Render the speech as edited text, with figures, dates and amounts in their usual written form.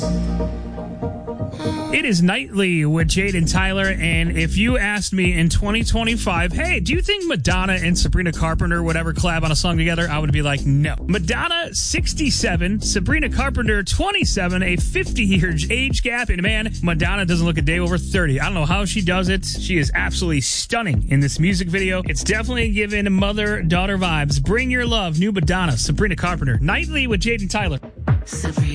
It is Nightly with Jade and Tyler, and if you asked me in 2025, hey, do you think Madonna and Sabrina Carpenter would ever collab on a song together? I would be like, no. Madonna, 67, Sabrina Carpenter, 27, a 50-year age gap, and man, Madonna doesn't look a day over 30. I don't know how she does it. She is absolutely stunning in this music video. It's definitely giving mother-daughter vibes. Bring Your Love, new Madonna, Sabrina Carpenter. Nightly with Jade and Tyler.